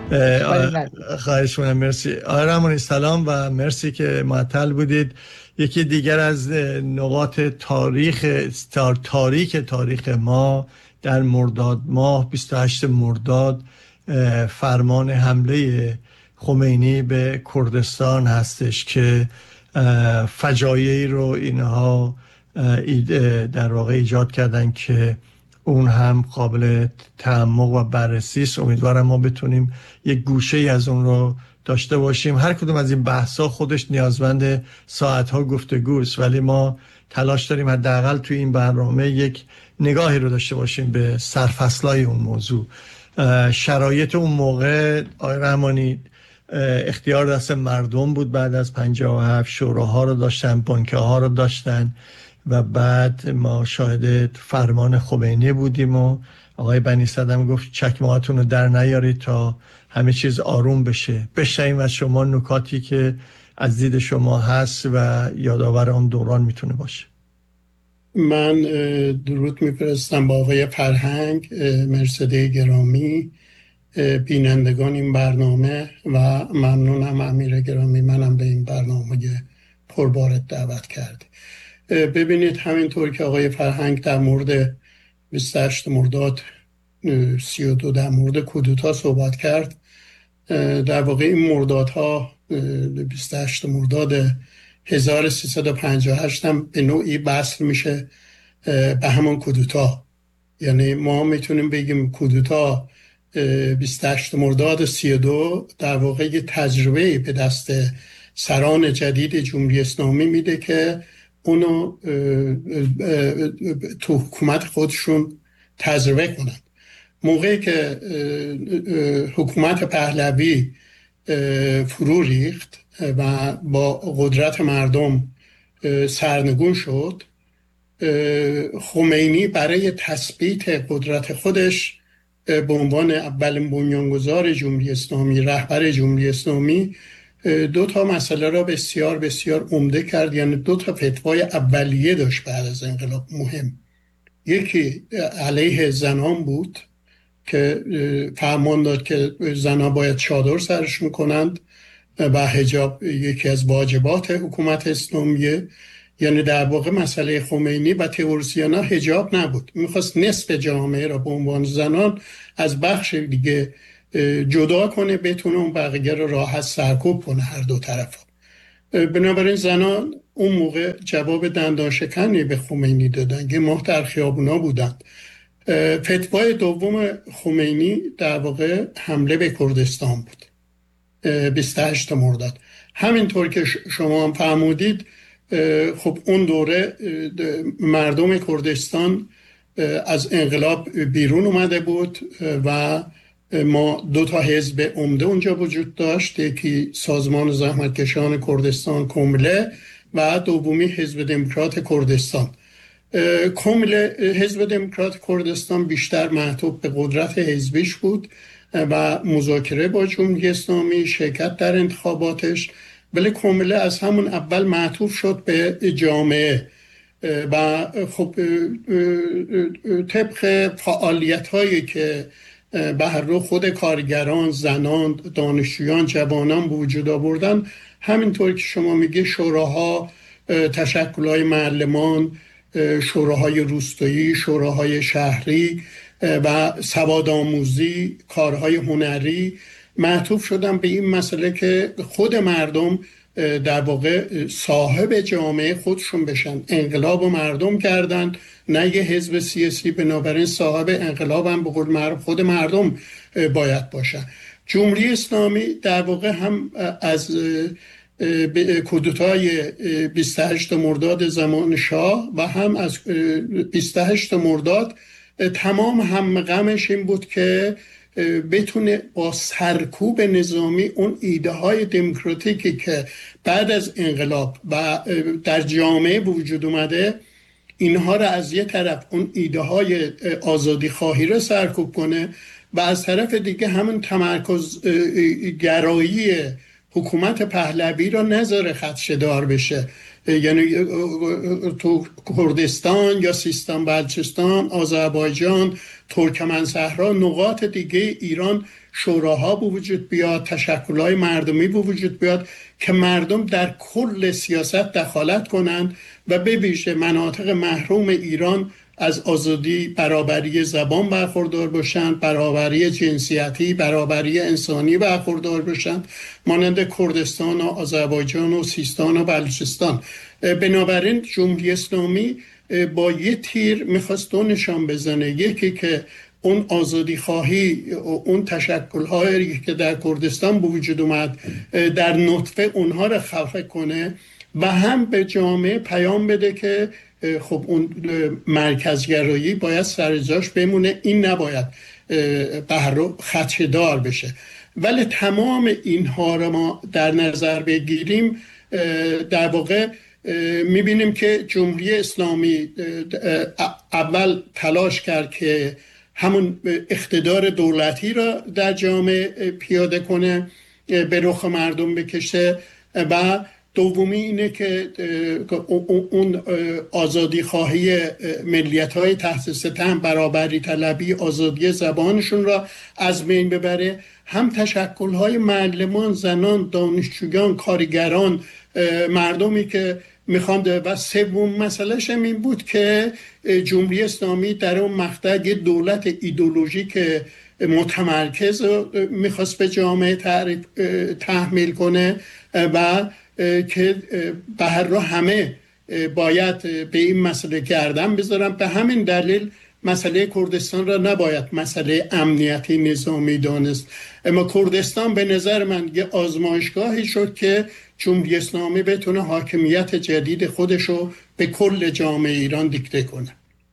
اشکالی نداره. خواهش می‌کنم. مرسی آقای رحمانی، سلام و مرسی که معطل بودید. یکی دیگر از نقاط تاریک ما در مرداد ماه 28 مرداد فرمان حمله خمینی به کردستان هستش که فجایعی رو اینها در واقع ایجاد کردن که اون هم قابل تعمق و بررسی است. امیدوارم ما بتونیم یک گوشه ای از اون رو داشته باشیم. هر کدوم از این بحث‌ها خودش نیازمند ساعت‌ها گفتگوست، ولی ما تلاش داریم حداقل توی این برنامه یک نگاهی رو داشته باشیم به سرفصلای اون موضوع. شرایط اون موقع آقای رحمانی اختیار دست مردم بود. بعد از 57 شوراها رو داشتن، بنکه ها رو داشتن و بعد ما شاهد فرمان خمینی بودیم و آقای بنی صدر گفت چکمه‌هاتون رو در نیارید تا همه چیز آروم بشه. بشنویم از شما نکاتی که از دید شما هست و یادآور اون دوران میتونه باشه. من درود میفرستم با آقای فرهنگ، مرسده گرامی، بینندگان این برنامه و ممنونم امیر گرامی منم به این برنامه پربارت دعوت کرد. ببینید همینطور که آقای فرهنگ در مورد 28 مرداد 32 در مورد کودتا صحبت کرد، در واقع این مردادها 28 مرداد 1358 هم به نوعی بسل میشه به همون کودتا. یعنی ما میتونیم بگیم کودتا 28 مرداد 32 در واقع یه تجربه به دست سران جدید جمهوری اسلامی میده که اونو تو حکومت خودشون تجربه کنند. موقعی که حکومت پهلوی فرو ریخت و با قدرت مردم سرنگون شد، خمینی برای تثبیت قدرت خودش به عنوان اولین بنیانگذار جمهوری اسلامی، رهبر جمهوری اسلامی، دو تا مسئله را بسیار بسیار عمده کرد. یعنی دو تا فتوای اولیه داشت بعد از انقلاب مهم. یکی علیه زنان بود که فرمان داد که زنان باید چادر سرشون کنند و حجاب یکی از واجبات حکومت اسلامیه. یعنی در واقع مسئله خمینی و تئوریسینا حجاب نبود، میخواست نصف جامعه را به عنوان زنان از بخش دیگه جدا کنه، بتونه اون بقیه را راحت سرکوب کنه هر دو طرف. بنابراین زنان اون موقع جواب دندان شکنی به خمینی دادن که ما در خیابونا بودند. فتوای دوم خمینی در واقع حمله به کردستان بود 28 مرداد. همینطور که شما هم فرمودید، خب اون دوره مردم کردستان از انقلاب بیرون اومده بود و ما دو تا حزب عمده اونجا وجود داشت، یکی سازمان زحمتکشان کردستان کمله و دومی حزب دموکرات کردستان. کمله حزب دموکرات کردستان بیشتر معطوف به قدرت حزبیش بود و مذاکره با جمهوری اسلامی، شرکت در انتخاباتش، ولی کمله از همون اول معطوف شد به جامعه و خب طبق فعالیت هایی که به هر رو خود کارگران، زنان، دانشجویان، جوانان به وجود آوردن، همینطور که شما میگه شوراها، تشکل‌های معلمان، شوراهای روستایی، شوراهای شهری و سوادآموزی، کارهای هنری معطوف شدن به این مسئله که خود مردم در واقع صاحب جامعه خودشون بشن. انقلاب و مردم کردن، نه یه حزب سیاسی. بنابراین صاحب انقلاب هم به قول معروف خود مردم باید باشن. جمهوری اسلامی در واقع هم از کودتای 28 مرداد زمان شاه و هم از 28 مرداد تمام هم غمش این بود که بتونه با سرکوب نظامی اون ایده های دموکراتیکی که بعد از انقلاب و در جامعه وجود اومده، اینها را از یه طرف اون ایده های آزادی خواهی را سرکوب کنه و از طرف دیگه همون تمرکز گرایی حکومت پهلوی را نذاره خدشه‌دار بشه. یعنی تو کردستان یا سیستان بلوچستان، آذربایجان، ترکمن صحرا، نقاط دیگه ایران شوراها به وجود بیاد، تشکل‌های مردمی به وجود بیاد که مردم در کل سیاست دخالت کنند و به ویژه مناطق محروم ایران از آزادی، برابری زبان برخوردار باشند، برابری جنسیتی، برابری انسانی برخوردار باشند، مانند کردستان و آذربایجان و سیستان و بلوچستان. بنابراین جمهوری اسلامی با یه تیر میخواست دو نشان بزنه، یکی که اون آزادی خواهی، اون تشکل‌هایی که در کردستان به وجود اومد در نطفه اونها رو خفه کنه و هم به جامعه پیام بده که خب اون مرکزگرایی باید سر جاش بمونه، این نباید خدشه‌دار بشه. ولی تمام اینها رو ما در نظر بگیریم، در واقع میبینیم که جمهوری اسلامی اول تلاش کرد که همون اقتدار دولتی را در جامعه پیاده کنه، به رخ مردم بکشه، و دومی اینه که اون آزادی خواهی ملیت‌های تحت ستم، برابری طلبی، آزادی زبانشون را از بین ببره. هم تشکل‌های معلمان، زنان، دانشجویان، کارگران، مردمی که میخوان، و سوم مسئلهش هم این بود که جمهوری اسلامی در اون مقطع یه دولت ایدئولوژیک متمرکز میخواست به جامعه تحمیل کنه و که به هر راه همه باید به این مسئله گردن بذارن. به همین دلیل مسئله کردستان را نباید مسئله امنیتی نظامی دانست، اما کردستان به نظر من یه آزمایشگاهی شد که جمهوری اسلامی بتونه حاکمیت جدید خودشو به کل جامعه ایران دیکته کنه.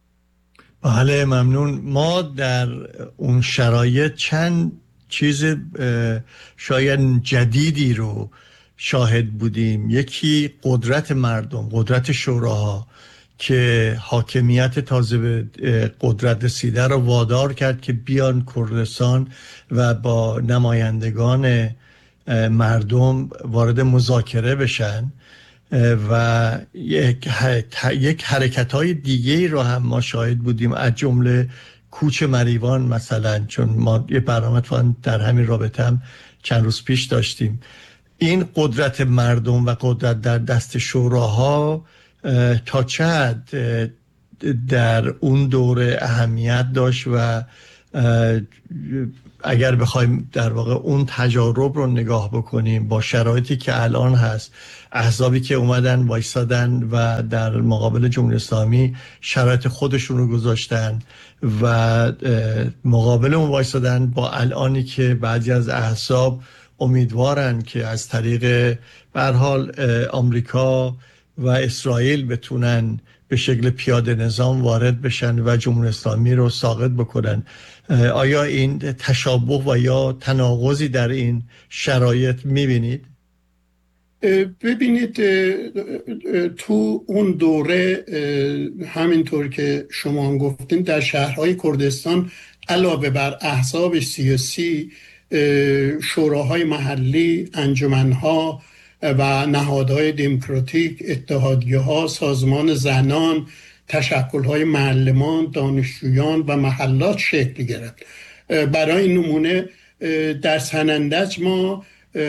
بله، ممنون. ما در اون شرایط چند چیز شاید جدیدی رو شاهد بودیم. یکی قدرت مردم، قدرت شوراها که حاکمیت تازه به قدرت رسیده رو وادار کرد که بیان کردستان و با نمایندگان مردم وارد مذاکره بشن، و یک حرکت‌های دیگه رو هم ما شاهد بودیم، از جمله کوچ مریوان مثلا، چون ما یه برنامه در همین رابطه هم چند روز پیش داشتیم. این قدرت مردم و قدرت در دست شوراها تا چه حد در اون دوره اهمیت داشت و اگر بخوایم در واقع اون تجارب رو نگاه بکنیم با شرایطی که الان هست، احزابی که اومدن وایسادن و در مقابل جمهوری اسلامی شرایط خودشون رو گذاشتن و مقابل اون وایسادن، با الانی که بعضی از احزاب امیدوارن که از طریق به هر حال آمریکا و اسرائیل بتونن به شکل پیاده نظام وارد بشن و جمهوری اسلامی رو ساقط بکنن. آیا این تشابه و یا تناقضی در این شرایط میبینید؟ ببینید، تو اون دوره همینطور که شما هم گفتین، در شهرهای کردستان علاوه بر احزاب سیاسی، شوراهای محلی، انجمنها و نهادهای دموکراتیک، اتحادیه‌ها، سازمان زنان، تشکل‌های معلمان، دانشجویان و محلات شکل گرفت. برای نمونه در سنندج ما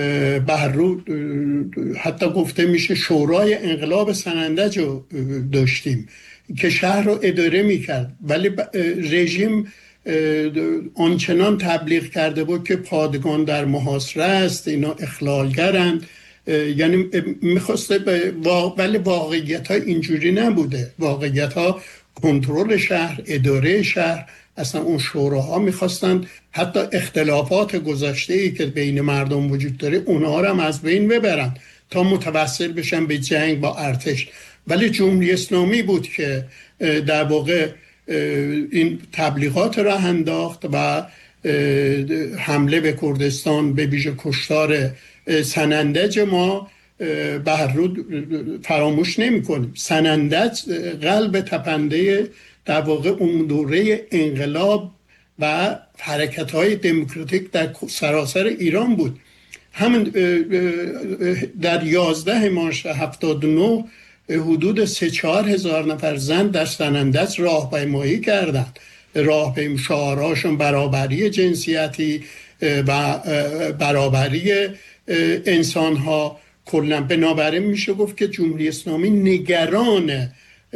حتی گفته میشه شورای انقلاب سنندج رو داشتیم که شهر رو اداره میکرد، ولی رژیم آنچنان تبلیغ کرده بود که پادگان در محاصره است، اینا اخلالگرند، یعنی میخواسته ولی واقعیت ها اینجوری نبوده. واقعیت ها کنترل شهر، اداره شهر، اصلا اون شوراها میخواستند حتی اختلافات گذشته‌ای که بین مردم وجود داره اونها رو هم از بین ببرن تا متوسل بشن به جنگ با ارتش. ولی جمهوری اسلامی بود که در واقع این تبلیغات را انداخت و حمله به کردستان، به ویژه کشتار سنندج ما بهرود فراموش نمی کنیم. سنندج قلب تپنده در واقع اون دوره انقلاب و حرکت‌های دموکراتیک در سراسر ایران بود. همین در 11 مارس 79 حدود 3-4 هزار نفر زن در سنندج راهپیمایی کردند. راهپیمایی شعارهاشون برابری جنسیتی و برابری انسان ها کلا. بنابراین میشه گفت که جمهوری اسلامی نگران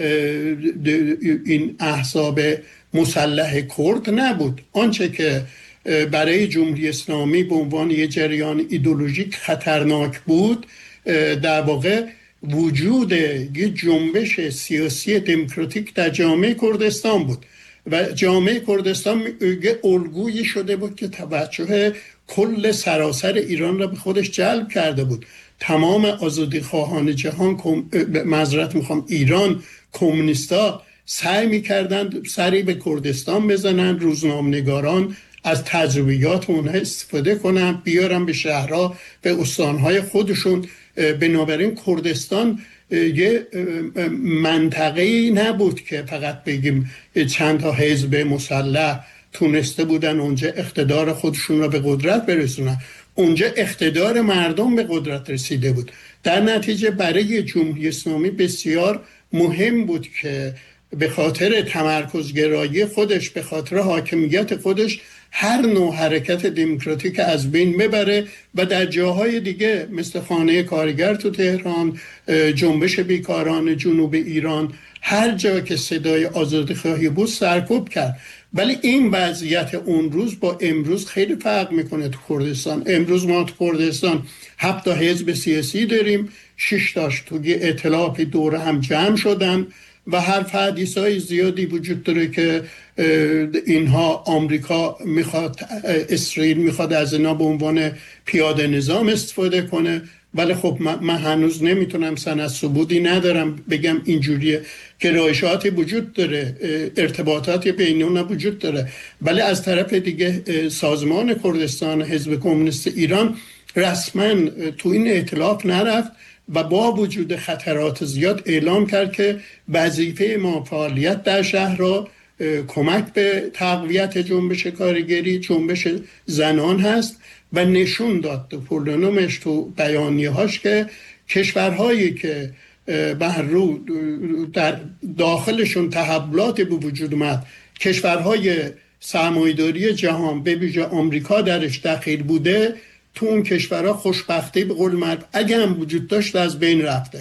این احزاب مسلح کرد نبود. آنچه که برای جمهوری اسلامی به عنوان یه جریان ایدئولوژیک خطرناک بود در واقع وجود یه جنبش سیاسی دموکراتیک در جامعه کردستان بود و جامعه کردستان یه الگویی شده بود که توجه کل سراسر ایران را به خودش جلب کرده بود. تمام آزادی خواهان جهان ایران کمونیستا سعی می‌کردند سری به کردستان بزنن، روزنامه‌نگاران از تجربیات اونها استفاده کنن، بیارن به شهرها، به استانهای خودشون. بنابراین کردستان یه منطقه‌ای نبود که فقط بگیم چند تا حزب مسلح تونسته بودن اونجا اقتدار خودشون را به قدرت برسونن. اونجا اقتدار مردم به قدرت رسیده بود. در نتیجه برای جمهوری اسلامی بسیار مهم بود که به خاطر تمرکزگرایی خودش، به خاطر حاکمیت خودش، هر نوع حرکت دموکراتیک از بین ببره و در جاهای دیگه مثل خانه کارگر تو تهران، جنبش بیکاران جنوب ایران، هر جا که صدای آزادیخواهی بود سرکوب کرد. ولی این وضعیت اون روز با امروز خیلی فرق میکنه. تو کردستان امروز ما تو کردستان 7 تا حزب سیاسی داریم، 6 تاش تو یه ائتلاف دور هم جمع شدن و حرف حدیثای زیادی وجود داره که اینها آمریکا میخواد، اسرائیل میخواد از اینا به عنوان پیاده نظام استفاده کنه. ولی خب من هنوز نمیتونم سند ثبوتی ندارم بگم اینجوریه. گرایشاتی وجود داره، ارتباطاتی بین اونها وجود داره، ولی از طرف دیگه سازمان کردستان حزب کمونیست ایران رسما تو این ائتلاف نرفت و با وجود خطرات زیاد اعلام کرد که وظیفه ما فعالیت در شهر را کمک به تقویت جنبش کارگری، جنبش زنان هست و نشون داد تو پرلنومش، تو بیانیه‌هاش که کشورهایی که بر رو در داخلشون تحولات به وجود اومد، کشورهای سرمایه‌داری جهان به ویژه آمریکا درش دخیل بوده، تو اون کشورها خوشبختی به قول مرد اگه هم وجود داشت از بین رفته.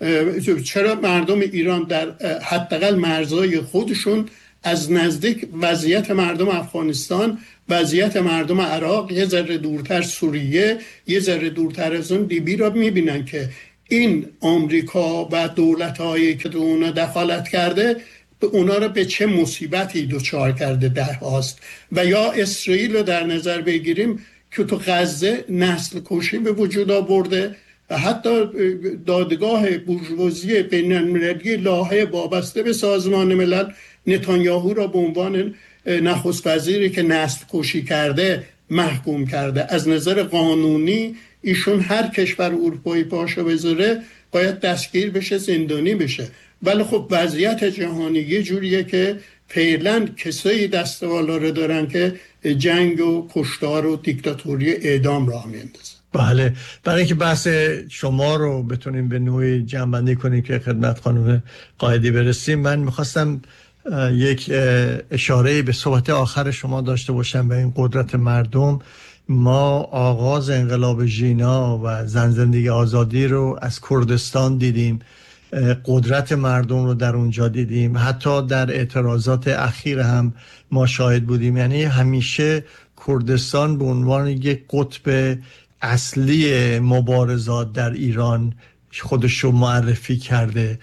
چرا مردم ایران در حداقل مرزهای خودشون از نزدیک وضعیت مردم افغانستان، وضعیت مردم عراق، یه ذره دورتر سوریه، یه ذره دورتر از اون لیبی را میبینن که این آمریکا و دولت‌هایی که اونا دخالت کرده اونا را به چه مصیبتی دچار کرده ده هاست. و یا اسرائیل رو در نظر بگیریم که تو غزه نسل کشی به وجود آورده و حتی دادگاه بورژوازی بین‌المللی لاهه وابسته به سازمان ملل نتانیاهو را به عنوان نخست وزیری که نسل کشی کرده محکوم کرده. از نظر قانونی ایشون هر کشور اروپایی پاشو بذاره باید دستگیر بشه، زندانی بشه. ولی خب وضعیت جهانی یه جوریه که فعلا کسایی دست بالا رو دارن که جنگ و کشتار و دیکتاتوری اعدام راه میندازن. بله، برای اینکه بحث شما رو بتونیم به نوعی جمع‌بندی کنیم که خدمت خانم قائدی برسیم، من میخواستم یک اشاره به صحبت آخر شما داشته باشم به این قدرت مردم. ما آغاز انقلاب ژینا و زن زندگی آزادی رو از کردستان دیدیم، قدرت مردم رو در اونجا دیدیم، حتی در اعتراضات اخیر هم ما شاهد بودیم. یعنی همیشه کردستان به عنوان یک قطب اصلی مبارزات در ایران خودش رو معرفی کرده،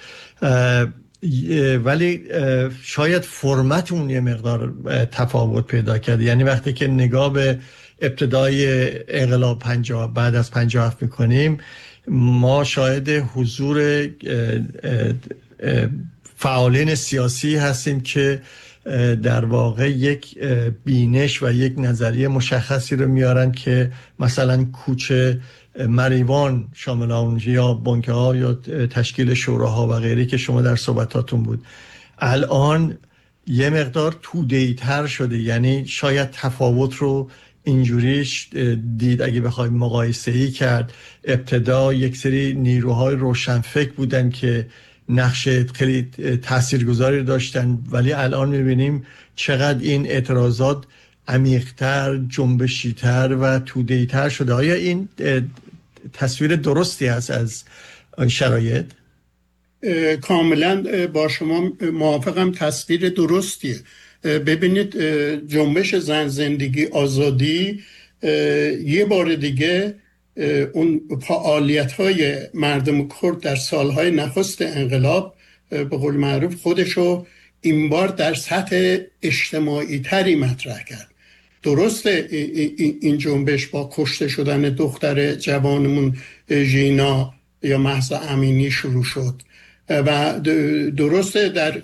ولی شاید فرمت اون یه مقدار تفاوت پیدا کرده. یعنی وقتی که نگاه به ابتدای انقلاب 50 بعد از 57 میکنیم، ما شاهد حضور فعالین سیاسی هستیم که در واقع یک بینش و یک نظریه مشخصی رو میارن که مثلا کوچه مریوان شامل اون یا بنکه ها یا تشکیل شوراها و غیره که شما در صحبتاتون بود، الان یه مقدار توده‌ای تر شده. یعنی شاید تفاوت رو اینجوریش دید اگه بخوایم مقایسه‌ای کرد. ابتدا یک سری نیروهای روشنفکر بودن که نقش خیلی تاثیرگذاری داشتن، ولی الان میبینیم چقدر این اعتراضات عمیق‌تر، جنبشی‌تر و توده‌ای‌تر شده. آیا این تصویر درستی هست از شرایط؟ کاملا با شما موافقم، تصویر درستیه. ببینید جنبش زن، زندگی، آزادی یه بار دیگه اون فعالیت‌های مردم کرد در سالهای نخست انقلاب به قول معروف خودشو این بار در سطح اجتماعی تری مطرح کرد. درسته این جنبش با کشته شدن دختر جوانمون ژینا یا مهسا امینی شروع شد و درسته در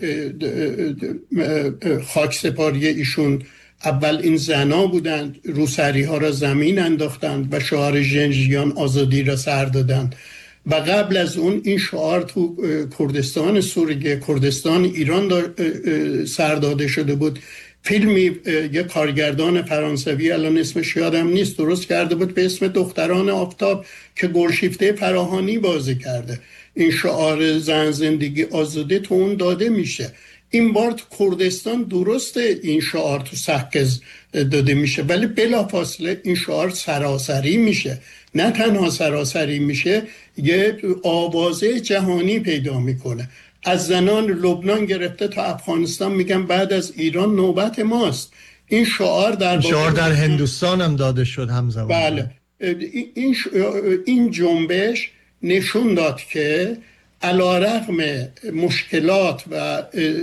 خاکسپاری ایشون اول این زنا بودند، روسری ها را زمین انداختند و شعار ژنژیان آزادی را سر دادند و قبل از اون این شعار تو کردستان سوریه، کردستان ایران سر داده شده بود. فیلمی یک کارگردان فرانسوی الان اسمش یادم نیست درست کرده بود به اسم دختران آفتاب که گلشیفته فراهانی بازی کرده. این شعار زن، زندگی، آزادی تو اون داده میشه. این بار تو کردستان درسته این شعار تو سکز داده میشه، ولی بلافاصله این شعار سراسری میشه. نه تنها سراسری میشه، یه آوازه جهانی پیدا میکنه. از زنان لبنان گرفته تا افغانستان میگن بعد از ایران نوبت ماست. این شعار در هندوستان هم داده شد همزمان. بله. این جنبش نشون داد که علیرغم مشکلات و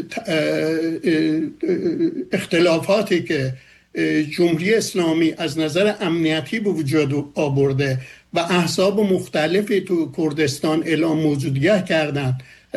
اختلافاتی که جمهوری اسلامی از نظر امنیتی به وجود آورده و احزاب مختلفی تو کردستان اعلام موجودیت کردند،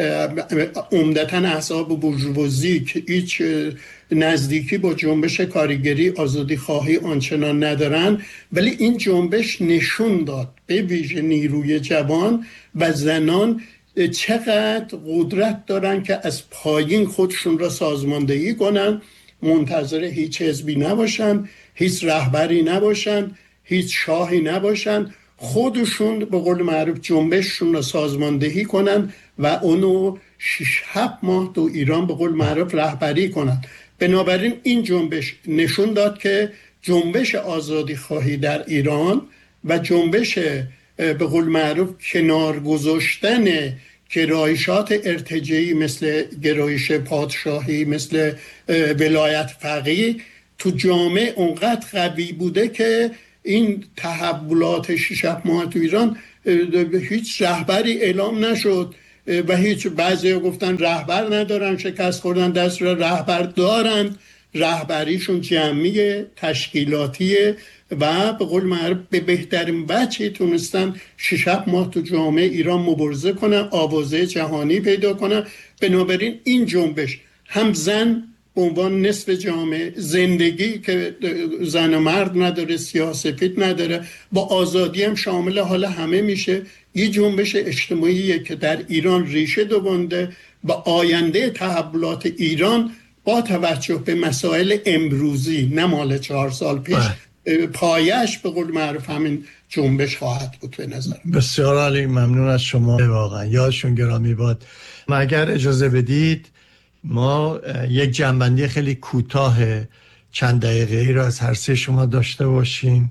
عمدتاً احزاب بورژوازی که هیچ نزدیکی با جنبش کارگری آزادی خواهی آنچنان ندارن، ولی این جنبش نشون داد به ویژه نیروی جوان و زنان چقدر قدرت دارن که از پایین خودشون را سازماندهی کنن، منتظر هیچ حزبی نباشن، هیچ رهبری نباشن، هیچ شاهی نباشن، خودشون به قول معروف جنبششون را سازماندهی کنن و اونو 6-7 ماه تو ایران به قول معروف رهبری کنن. بنابراین این جنبش نشون داد که جنبش آزادی خواهی در ایران و جنبش به قول معروف کنار گذاشتن گرایشات ارتجاعی مثل گرایش پادشاهی، مثل ولایت فقیه تو جامعه اونقدر قوی بوده که این تحولات 6 ماه تو ایران هیچ رهبری اعلام نشد و هیچ بعضی گفتن رهبر ندارن، شکست خوردن، دست را رهبر دارن، رهبریشون جمعی تشکیلاتیه و به قول معروف به بهترین وجه تونستن 6 ماه تو جامعه ایران مبارزه کنن، آوازه جهانی پیدا کنن. بنابراین این جنبش هم زن به عنوان نصف جامعه، زندگی که زن و مرد نداره، سیاه‌سفید نداره، با آزادی هم شامل حال همه میشه. یه جنبش اجتماعیه که در ایران ریشه دوانده و آینده تحولات ایران با توجه به مسائل امروزی نه مال 4 سال پیش پایش به قول معروف همین جنبش خواهد بود به نظر. بسیار عالی، ممنون از شما، واقعا یادشون گرامی باد. ما اگر اجازه بدید ما یک جنبندی خیلی کوتاه چند دقیقه‌ای را از هر سه شما داشته باشیم.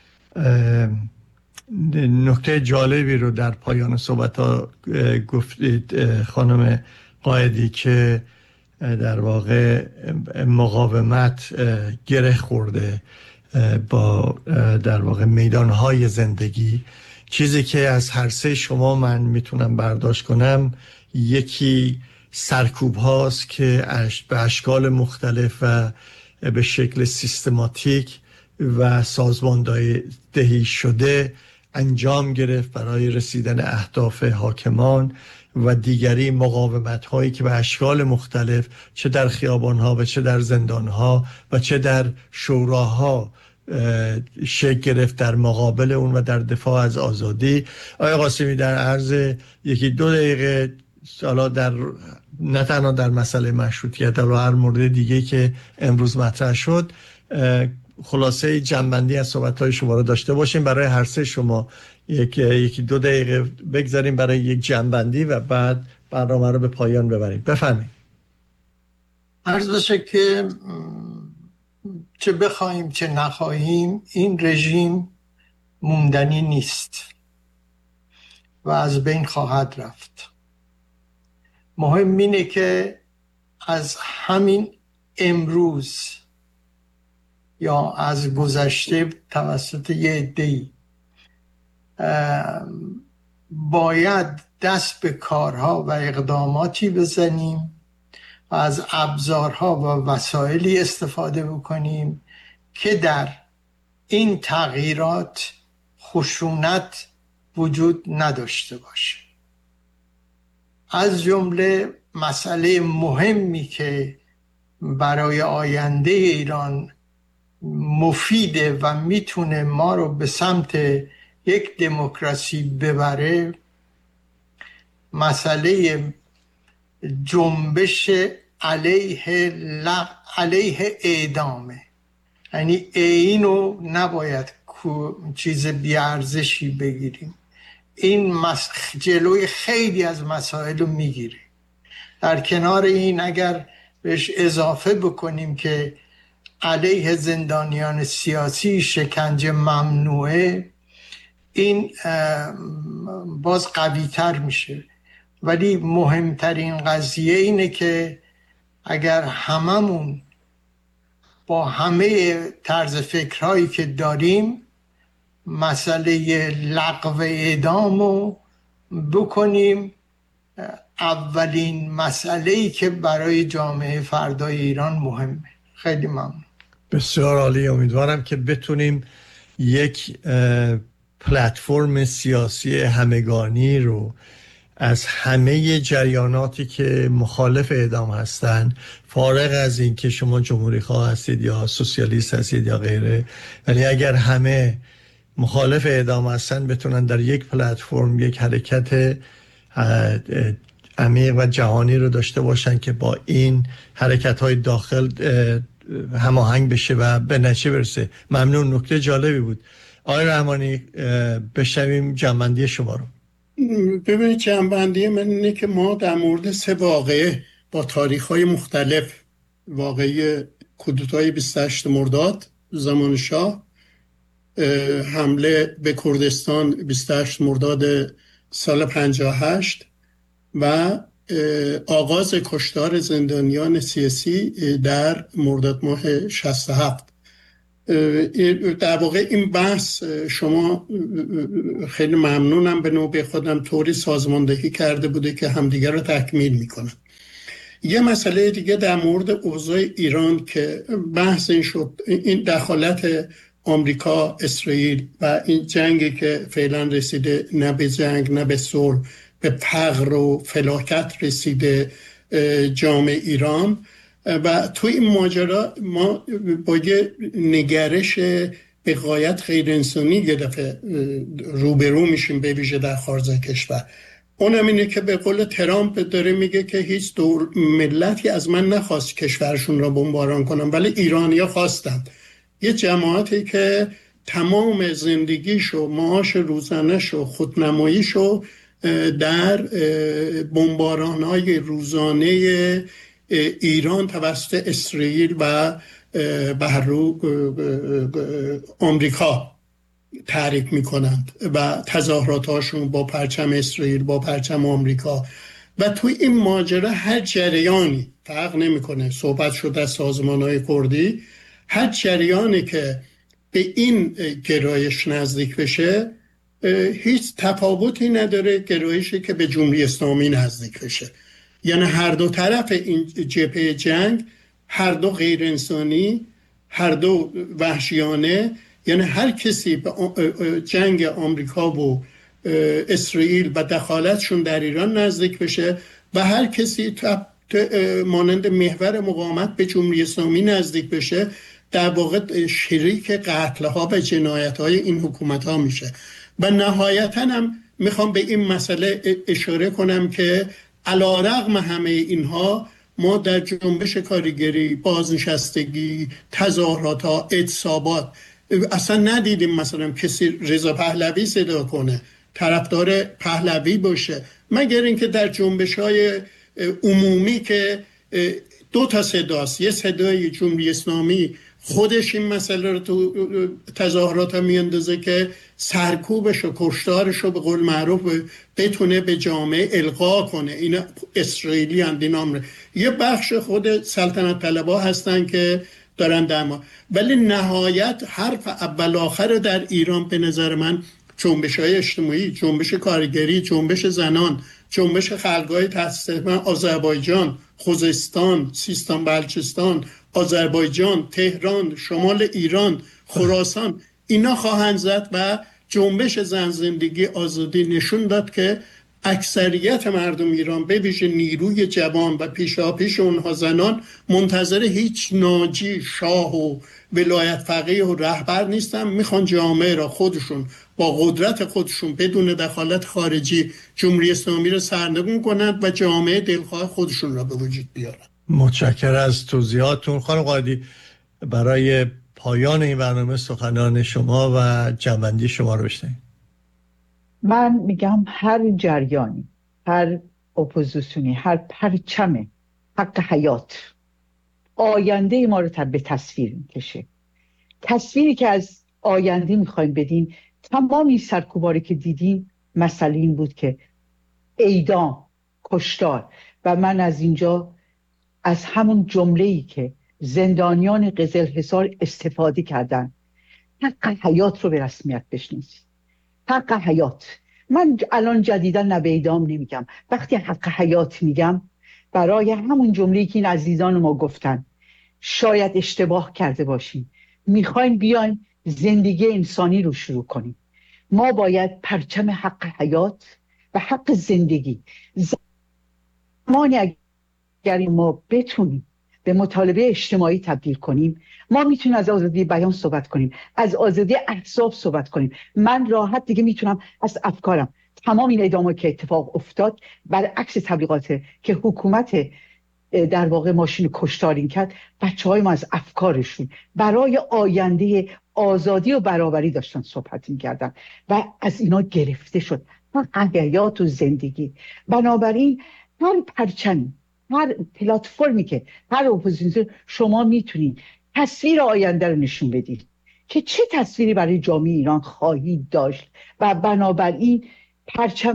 نکته جالبی رو در پایان صحبت‌ها گفتید خانم قائدی که در واقع مقاومت گره خورده با در واقع میدانهای زندگی. چیزی که از هر سه شما من میتونم برداشت کنم یکی سرکوب هاست که به اشکال مختلف و به شکل سیستماتیک و سازماندهی شده انجام گرفت برای رسیدن اهداف حاکمان و دیگری مقاومت هایی که به اشکال مختلف چه در خیابان ها و چه در زندان ها و چه در شوراها شکل گرفت در مقابل اون و در دفاع از آزادی. آقای قاسمی در عرض 1-2 دقیقه حالا در نه تنها در مسئله مشروطیت و هر مورد دیگه که امروز مطرح شد خلاصه جنبندی از صحبت‌های شما رو داشته باشیم. برای هر سه شما یکی 2 دقیقه بگذاریم برای یک جنبندی و بعد برنامه رو به پایان ببریم. بفرمایید. عرض بشه که چه بخوایم چه نخواهیم این رژیم موندنی نیست و از بین خواهد رفت. مهم اینه که از همین امروز یا از گذشته توسط یه عده‌ای باید دست به کارها و اقداماتی بزنیم و از ابزارها و وسایلی استفاده بکنیم که در این تغییرات خشونت وجود نداشته باشه. از جمله مسئله مهمی که برای آینده ایران مفیده و میتونه ما رو به سمت یک دموکراسی ببره، مسئله جنبش علیه اعدامه. یعنی اینو نباید چیز بیارزشی بگیریم. این جلوی خیلی از مسائل رو میگیره. در کنار این اگر بهش اضافه بکنیم که علیه زندانیان سیاسی شکنجه ممنوعه، این باز قوی تر میشه. ولی مهمترین قضیه اینه که اگر هممون با همه طرز فکرهایی که داریم مسئله لغو اعدام رو بکنیم اولین مسئله‌ای که برای جامعه فردای ایران مهمه. خیلی ممنون. بسیار عالی. امیدوارم که بتونیم یک پلتفرم سیاسی همگانی رو از همه جریاناتی که مخالف اعدام هستن، فارغ از این که شما جمهوری خواه هستید یا سوسیالیست هستید یا غیره، ولی اگر همه مخالف اعدام هستن بتونن در یک پلتفرم یک حرکت عمیق و جهانی رو داشته باشن که با این حرکت‌های داخل هماهنگ بشه و به نتیجه برسه. ممنون. نکته جالبی بود. آقای رحمانی بشنویم جنبندی شما رو. ببینید جنبندی من اینه که ما در مورد 3 واقعه با تاریخ‌های مختلف، واقعه کودتای 28 مرداد زمان شاه، حمله به کردستان 28 مرداد سال 58 و آغاز کشتار زندانیان سیاسی در مرداد ماه 67. در واقع این بحث شما خیلی ممنونم به نوبه خودم طوری سازماندهی کرده بوده که همدیگر رو تکمیل میکنن. یه مسئله دیگه در مورد اوضاع ایران که بحث این شد، این دخالت آمریکا، اسرائیل و این جنگی که فعلا رسیده نه به جنگ نه به صلح، به فقر و فلاکت رسیده جامعه ایران. و توی این ماجرا ما با یه نگرش به غایت غیر انسانی یه دفعه روبرو میشیم، به ویژه در خارج کشور. اونم اینه که به قول ترامپ داره میگه که هیچ ملتی از من نخواست کشورشون را بمباران کنم، ولی ایرانیا خواستن. یه جماعتی که تمام زندگیشو، معاش روزانه‌شو، خودنماییشو در بمباران‌های روزانه ایران توسط اسرائیل و بهرو آمریکا تحریک میکنند و تظاهراتاشون با پرچم اسرائیل، با پرچم آمریکا. و توی این ماجرا هر جریانی فرق نمیکنه، صحبت شده از سازمان‌های کردی، هر جریانی که به این گرایش نزدیک بشه هیچ تفاوتی نداره گرایشی که به جمهوری اسلامی نزدیک بشه. یعنی هر دو طرف این جبهه جنگ، هر دو غیر انسانی، هر دو وحشیانه. یعنی هر کسی به جنگ آمریکا و اسرائیل و دخالتشون در ایران نزدیک بشه و هر کسی مانند محور مقاومت به جمهوری اسلامی نزدیک بشه، در واقع شریک قتل‌ها و جنایت‌های این حکومت‌ها میشه. و نهایتاً هم میخوام به این مسئله اشاره کنم که علی‌رغم همه اینها ما در جنبش کارگری، بازنشستگی، تظاهرات ها، اعتصابات اصلا ندیدیم مثلا کسی رضا پهلوی صدا کنه، طرفدار پهلوی باشه، مگر اینکه در جنبش های عمومی که دو تا صداست، یه صدای جمهوری اسلامی خودش این مسئله رو تو تظاهرات ها میاندازه که سرکوبش و کشتارش رو به قول معروف بتونه به جامعه القا کنه. اینا اسرائیلی هستند، این یه بخش خود سلطنت طلبها هستن که دارن درما، ولی نهایت حرف اول آخر در ایران به نظر من جنبش های اجتماعی، جنبش کارگری، جنبش زنان، جنبش خلقای تحت آذربایجان، خوزستان، سیستان بلوچستان، آذربایجان، تهران، شمال ایران، خراسان، اینا خواهند زد و جنبش زن زندگی آزادی نشون داد که اکثریت مردم ایران به ویژه نیروی جوان و پیشاپیش اونها زنان منتظر هیچ ناجی، شاه و ولایت فقیه و رهبر نیستن، میخوان جامعه را خودشون با قدرت خودشون بدون دخالت خارجی جمهوری اسلامی را سرنگون کنند و جامعه دلخواه خودشون را به وجود بیارن. متشکرم از توضیحاتون خانم قائدی. برای پایان این برنامه سخنان شما و جنبندی شما رو بشنویم. من میگم هر جریانی، هر اپوزیسیونی، هر پرچم حق حیات آینده ما رو به تصویر میکشه. تصویری که از آینده میخوایم بدیم، تمام این سرکوباری که دیدیم مسئله این بود که اعدام، کشتار، و من از اینجا از همون جمله‌ای که زندانیان قزلحصار استفاده کردن، حق حیات رو به رسمیت بشناسید. حق حیات. من الان جدیدا نه به اعدام نمیگم، وقتی حق حیات میگم برای همون جمله‌ای که این عزیزان ما گفتن، شاید اشتباه کرده باشیم، میخوایم بیایم زندگی انسانی رو شروع کنیم. ما باید پرچم حق حیات و حق زندگی، زمانی اگر ما بتونیم به مطالبه اجتماعی تبدیل کنیم، ما میتونیم از آزادی بیان صحبت کنیم، از آزادی احزاب صحبت کنیم. من راحت دیگه میتونم از افکارم، تمام این اعدام‌ها که اتفاق افتاد برعکس تبلیغات که حکومت در واقع ماشین کشتارین کرد، بچه‌های ما از افکارشون برای آینده آزادی و برابری داشتن صحبت می‌کردن و از اینا گرفته شد حق حیات و زندگی. بنابراین هر پرچمی، هر پلتفرمی که هر اپوزیسیون، شما میتونید تصویر آینده رو نشون بدید که چه تصویری برای جامعه ایران خواهید داشت و بنابراین پرچم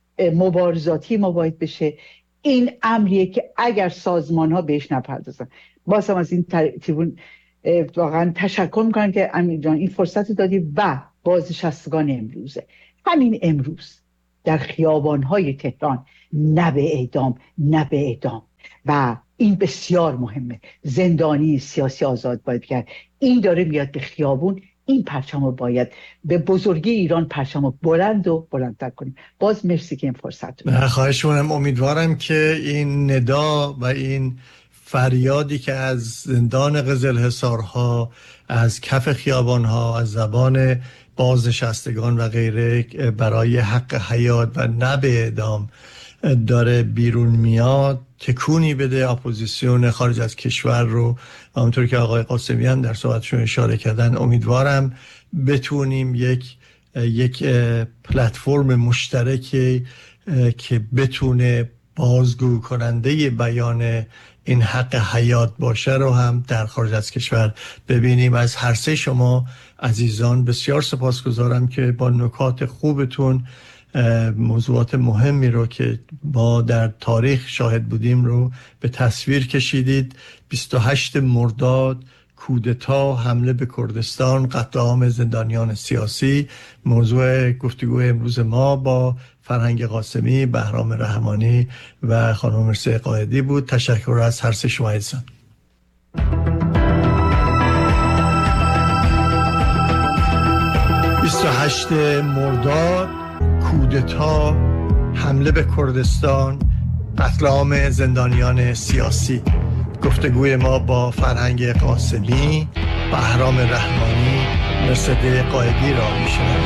مبارزاتی ما باید بشه. این امریه که اگر سازمان ها بهش نپردازن، بازم از این تریبون واقعا تشکر میکنم که امیر جان این فرصت دادی و بازنشستگان امروزه، همین امروز در خیابان‌های تهران نه به اعدام، نه به اعدام، و این بسیار مهمه. زندانی سیاسی آزاد باید کرد. این داره میاد به خیابون، این پرچم رو باید به بزرگی ایران پرچم رو بلند و بلندتر کنیم. باز مرسی که این فرصت رو. خواهش می‌کنم. امیدوارم که این ندا و این فریادی که از زندان قزلحصارها، از کف خیابانها، از زبان بازنشستگان و غیره برای حق حیات و نه به اعدام داره بیرون میاد، تکونی بده اپوزیسیون خارج از کشور رو. همونطور که آقای قاسمی هم در صحبتشون اشاره کردن، امیدوارم بتونیم یک پلتفرم مشترکی که بتونه بازگو کننده بیان این حق حیات باشه رو هم در خارج از کشور ببینیم. از هر سه شما عزیزان بسیار سپاسگزارم که با نکات خوبتون موضوعات مهمی رو که ما در تاریخ شاهد بودیم رو به تصویر کشیدید. 28 مرداد، کودتا، حمله به کردستان، قتل عام زندانیان سیاسی، موضوع گفتگوی امروز ما با فرهنگ قاسمی، بهرام رحمانی و خانم مرسی قائدی بود. تشکر از هر سه شما عزیزان. 28 مرداد، کودتا، حمله به کردستان، قتل عام زندانیان سیاسی. گفتگوی ما با فرهنگ قاسمی، بهرام رحمانی، مرسی قائدی را میشنوید.